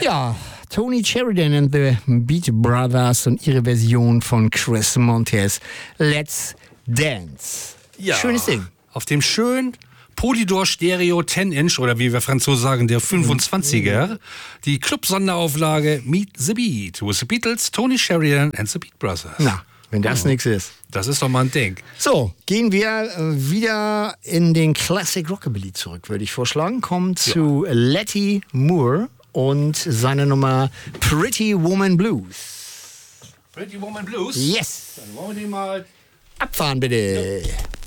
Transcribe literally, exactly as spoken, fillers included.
Ja, Tony Sheridan and the Beat Brothers und ihre Version von Chris Montez. Let's Dance. Ja, schönes Ding. Auf dem schönen Polydor Stereo zehn Inch oder wie wir Franzosen sagen, der fünfundzwanziger. Die Club-Sonderauflage Meet the Beat with the Beatles, Tony Sheridan and the Beat Brothers. Na, wenn das oh. nichts ist. Das ist doch mal ein Ding. So, gehen wir äh, wieder in den Classic Rockabilly zurück, würde ich vorschlagen. Kommen zu ja. Letty Moore und seine Nummer Pretty Woman Blues. Pretty Woman Blues? Yes. Dann wollen wir die mal abfahren, bitte. Ja.